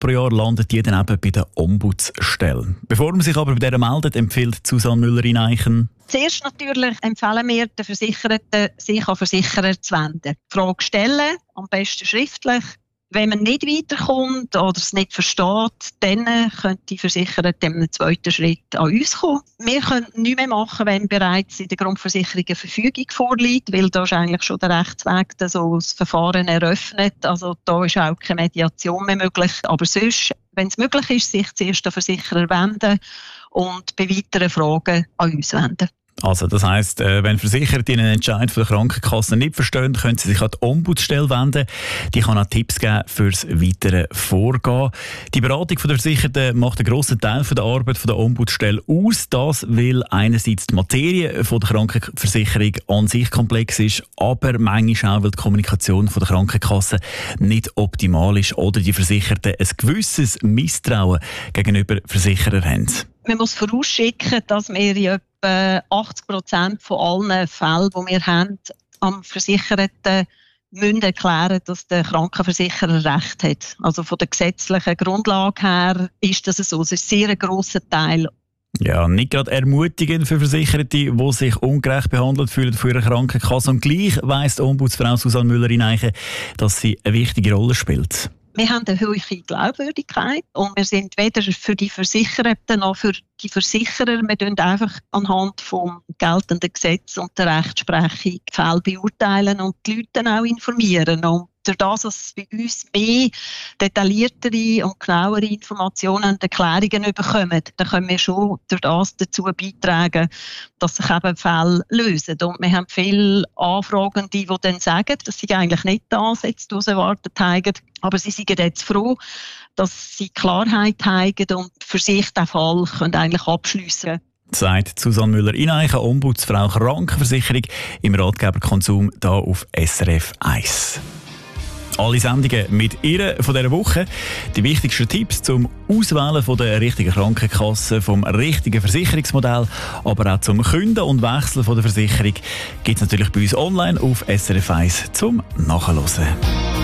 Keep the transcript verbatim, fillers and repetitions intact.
pro Jahr landet die dann eben bei der Ombudsstelle. Bevor man sich aber bei dieser meldet, empfiehlt Susanne Müller-Ineichen: Zuerst natürlich empfehlen wir den Versicherten, sich an Versicherer zu wenden. Die Frage stellen, am besten schriftlich. Wenn man nicht weiterkommt oder es nicht versteht, dann könnte die Versicherung im zweiten Schritt an uns kommen. Wir können nichts mehr machen, wenn bereits in der Grundversicherung eine Verfügung vorliegt, weil da ist eigentlich schon der Rechtsweg so das Verfahren eröffnet. Also da ist auch keine Mediation mehr möglich. Aber sonst, wenn es möglich ist, sich zuerst an den Versicherer wenden und bei weiteren Fragen an uns wenden. Also das heisst, wenn Versicherte einen Entscheid von der Krankenkasse nicht verstehen, können sie sich an die Ombudsstelle wenden. Die kann auch Tipps geben fürs weitere Vorgehen. Die Beratung der Versicherten macht einen grossen Teil der Arbeit der Ombudsstelle aus. Das, weil einerseits die Materie der Krankenversicherung an sich komplex ist, aber manchmal auch, weil die Kommunikation der Krankenkasse nicht optimal ist oder die Versicherten ein gewisses Misstrauen gegenüber Versicherern haben. Man muss vorausschicken, dass wir in etwa achtzig Prozent von allen Fällen, die wir haben, am Versicherten müssen erklären, dass der Krankenversicherer Recht hat. Also von der gesetzlichen Grundlage her ist das so. Es ist ein sehr grosser Teil. Ja, nicht gerade ermutigend für Versicherte, die sich ungerecht behandelt fühlen für ihre Krankenkasse. Und gleich weiss die Ombudsfrau Susanne Müller-Ineichen, dass sie eine wichtige Rolle spielt. Wir haben eine hohe Glaubwürdigkeit und wir sind weder für die Versicherten noch für die Versicherer. Wir tun einfach anhand vom geltenden Gesetz und der Rechtsprechung die Fälle beurteilen und die Leute auch informieren. Und durch das, dass es bei uns mehr detailliertere und genauere Informationen und Erklärungen bekommen, dann können wir schon durch das dazu beitragen, dass sich eben Fälle lösen. Und wir haben viele Anfragende, die dann sagen, dass sie eigentlich nicht das jetzt erwartet haben, aber sie sind jetzt froh, dass sie Klarheit haben und für sich den Fall können eigentlich abschliessen können. Sagt Susanne Müller-Ineichen, Ombudsfrau Krankenversicherung, im Ratgeber Konsum hier auf S R F eins. Alle Sendungen mit ihr von dieser Woche. Die wichtigsten Tipps zum Auswählen von der richtigen Krankenkasse, vom richtigen Versicherungsmodell, aber auch zum Künden und Wechseln von der Versicherung gibt es natürlich bei uns online auf S R F eins zum Nachhören.